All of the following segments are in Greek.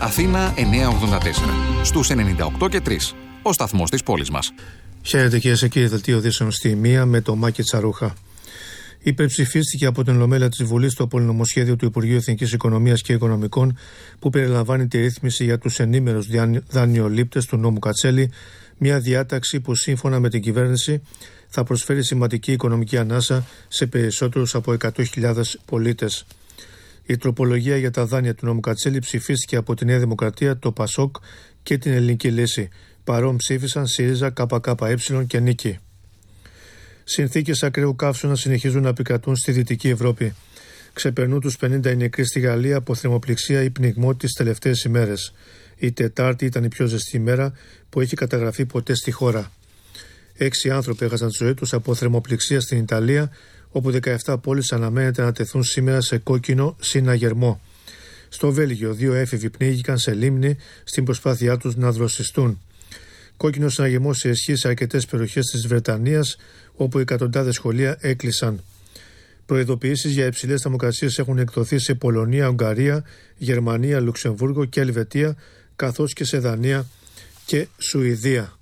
Αθήνα 984. Στους 98 και 3. Ο σταθμός της πόλης μας. Χαίρετε κυρίες και κύριοι, δελτίο ειδήσεων στη μία με το Μάκη Τσαρούχα. Υπερψηφίστηκε από την Ολομέλεια της Βουλής το πολυνομοσχέδιο του Υπουργείου Εθνικής Οικονομίας και Οικονομικών που περιλαμβάνει τη ρύθμιση για τους ενήμερους δανειολήπτες του νόμου Κατσέλη, μια διάταξη που σύμφωνα με την κυβέρνηση θα προσφέρει σημαντική οικονομική ανάσα σε περισσότερους από 100.000 πολίτες. Η τροπολογία για τα δάνεια του νόμου Κατσέλη ψηφίστηκε από τη Νέα Δημοκρατία, το ΠΑΣΟΚ και την Ελληνική Λύση. Παρόν ψήφισαν ΣΥΡΙΖΑ, ΚΚΕ και Νίκη. Συνθήκες ακραίου καύσωνα συνεχίζουν να επικρατούν στη Δυτική Ευρώπη. Ξεπερνούν τους 50 οι νεκροί στη Γαλλία από θερμοπληξία ή πνιγμό τις τελευταίες ημέρες. Η Τετάρτη ήταν η πιο ζεστή ημέρα που έχει καταγραφεί ποτέ στη χώρα. 6 άνθρωποι έχασαν τη ζωή τους από θερμοπληξία στην Ιταλία, όπου 17 πόλεις αναμένεται να τεθούν σήμερα σε κόκκινο συναγερμό. Στο Βέλγιο, 2 έφηβοι πνίγηκαν σε λίμνη στην προσπάθειά τους να δροσιστούν. Κόκκινο συναγερμό σε ισχύ σε αρκετές περιοχές της Βρετανίας, όπου εκατοντάδες σχολεία έκλεισαν. Προειδοποιήσεις για υψηλές θερμοκρασίες έχουν εκδοθεί σε Πολωνία, Ουγγαρία, Γερμανία, Λουξεμβούργο και Ελβετία, καθώς και σε Δανία και Σουηδία.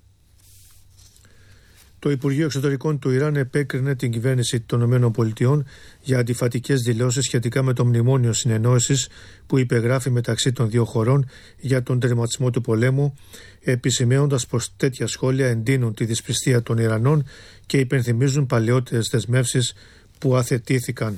Το Υπουργείο Εξωτερικών του Ιράν επέκρινε την κυβέρνηση των ΗΠΑ για αντιφατικές δηλώσεις σχετικά με το μνημόνιο συνεννόησης που υπεγράφει μεταξύ των δύο χωρών για τον τερματισμό του πολέμου, επισημαίνοντας πως τέτοια σχόλια εντείνουν τη δυσπιστία των Ιρανών και υπενθυμίζουν παλαιότερες δεσμεύσεις που αθετήθηκαν.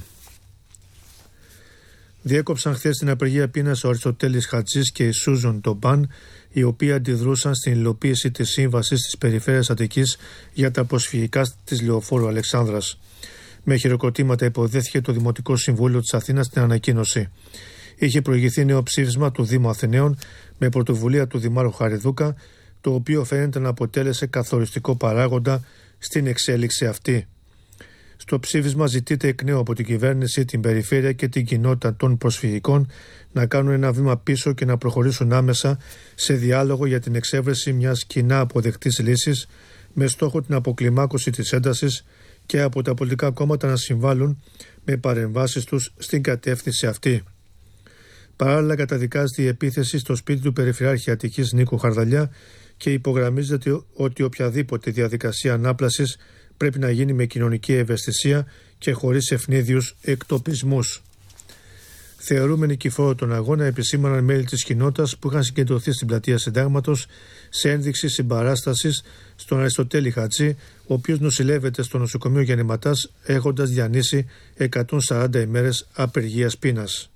Διέκοψαν χθες την απεργία πείνας ο Αριστοτέλης Χατζής και η Σούζον Ντομπάν, οι οποίοι αντιδρούσαν στην υλοποίηση της σύμβασης της Περιφέρειας Αττικής για τα προσφυγικά της Λεωφόρου Αλεξάνδρας. Με χειροκροτήματα υποδέχθηκε το Δημοτικό Συμβούλιο της Αθήνας την ανακοίνωση. Είχε προηγηθεί νέο ψήφισμα του Δήμου Αθηναίων με πρωτοβουλία του Δημάρχου Χαριδούκα, το οποίο φαίνεται να αποτέλεσε καθοριστικό παράγοντα στην εξέλιξη αυτή. Στο ψήφισμα ζητείται εκ νέου από την κυβέρνηση, την περιφέρεια και την κοινότητα των προσφυγικών να κάνουν ένα βήμα πίσω και να προχωρήσουν άμεσα σε διάλογο για την εξέβρεση μιας κοινά αποδεκτής λύσης με στόχο την αποκλιμάκωση της έντασης και από τα πολιτικά κόμματα να συμβάλλουν με παρεμβάσεις τους στην κατεύθυνση αυτή. Παράλληλα καταδικάζεται η επίθεση στο σπίτι του Περιφερειάρχη Αττικής Νίκου Χαρδαλιά και υπογραμμίζεται ότι οποιαδήποτε διαδικασία ανάπλασης πρέπει να γίνει με κοινωνική ευαισθησία και χωρίς ευνίδιους εκτοπισμούς. Θεωρούμενοι νικηφόρο τον αγώνα επισήμαναν μέλη της κοινότητας που είχαν συγκεντρωθεί στην πλατεία Συντάγματος σε ένδειξη συμπαράστασης στον Αριστοτέλη Χατζή, ο οποίος νοσηλεύεται στο νοσοκομείο Γεννηματάς έχοντας διανύσει 140 ημέρες απεργίας πείνας.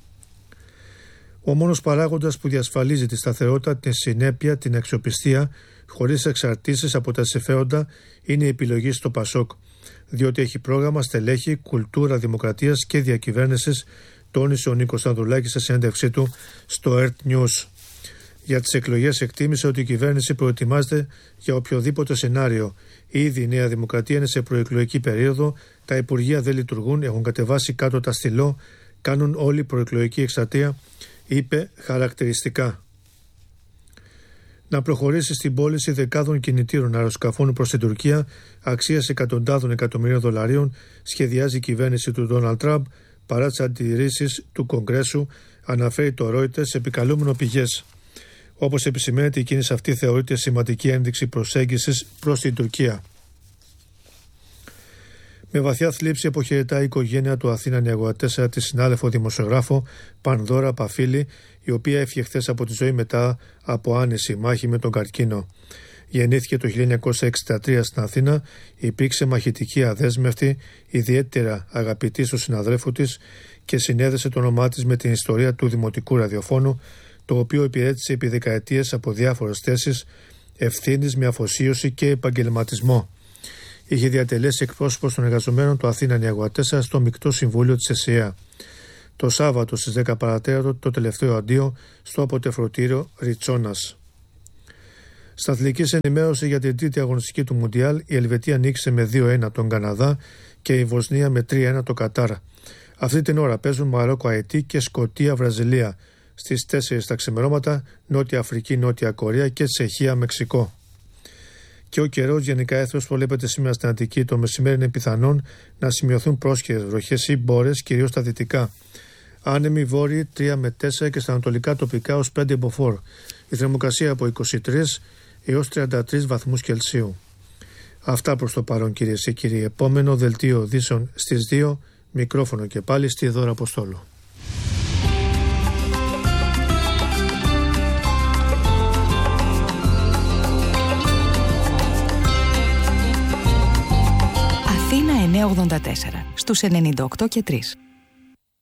Ο μόνος παράγοντας που διασφαλίζει τη σταθερότητα, την συνέπεια, την αξιοπιστία, χωρίς εξαρτήσεις από τα συμφέροντα, είναι η επιλογή στο ΠΑΣΟΚ, διότι έχει πρόγραμμα, στελέχη, κουλτούρα δημοκρατίας και διακυβέρνησης, τόνισε ο Νίκος Ανδρουλάκης σε συνέντευξή του στο ERT News. Για τις εκλογές εκτίμησε ότι η κυβέρνηση προετοιμάζεται για οποιοδήποτε σενάριο. Ήδη η Νέα Δημοκρατία είναι σε προεκλογική περίοδο, τα υπουργεία δεν λειτουργούν, έχουν κατεβάσει κάτω τα στυλό, κάνουν όλη προεκλογική εκστρατεία, είπε χαρακτηριστικά. Να προχωρήσει στην πώληση δεκάδων κινητήρων αεροσκαφών προς την Τουρκία αξίας εκατοντάδων εκατομμυρίων δολαρίων σχεδιάζει η κυβέρνηση του Ντόναλντ Τραμπ παρά τις αντιρρήσεις του Κογκρέσου, αναφέρει το Reuters επικαλούμενο πηγές. Όπως επισημαίνεται, η κίνηση αυτή θεωρείται σημαντική ένδειξη προσέγγισης προς την Τουρκία. Με βαθιά θλίψη αποχαιρετά η οικογένεια του Αθήνα 984 τη συνάδελφο δημοσιογράφο Πανδώρα Παφίλη, η οποία έφυγε χθες από τη ζωή μετά από άνηση μάχη με τον καρκίνο. Γεννήθηκε το 1963 στην Αθήνα, υπήρξε μαχητική αδέσμευτη, ιδιαίτερα αγαπητή στο συναδρέφο της και συνέδεσε το όνομά της με την ιστορία του δημοτικού ραδιοφώνου, το οποίο υπηρέτησε επί δεκαετίες από διάφορες θέσεις ευθύνης με αφοσίωση και επαγγελματισμό. Είχε διατελέσει εκπρόσωπος των εργαζομένων του Αθήνα 984 στο Μεικτό Συμβούλιο της ΕΣΥΑ. Το Σάββατο στις 10 παρατέταρτο το τελευταίο αντίο στο αποτεφρωτήριο Ριτσόνας. Στα αθλητικής ενημέρωση για την τρίτη αγωνιστική του Μουντιάλ, η Ελβετία νίκησε με 2-1 τον Καναδά και η Βοσνία με 3-1 το Κατάρ. Αυτή την ώρα παίζουν Μαρόκο Αετή και Σκωτία Βραζιλία. Στις 4 τα ξημερώματα Νότια Αφρική, Νότια Κορέα και Τσεχία Μεξικό. Και ο καιρός γενικά έθρος προβλέπεται σήμερα στην Αττική. Το μεσημέρι είναι πιθανόν να σημειωθούν πρόσχερες βροχές ή μπόρες, κυρίως στα δυτικά. Άνεμοι βόρειοι 3 με 4 και στα ανατολικά τοπικά ως 5 μποφόρ. Η θερμοκρασία από 23 έως 33 βαθμούς Κελσίου. Αυτά προς το παρόν, κυρίες και κύριοι. Επόμενο δελτίο ειδήσεων στις 2. Μικρόφωνο και πάλι στη Δώρα Αποστόλου. Αθήνα 984 στους 98 και 3.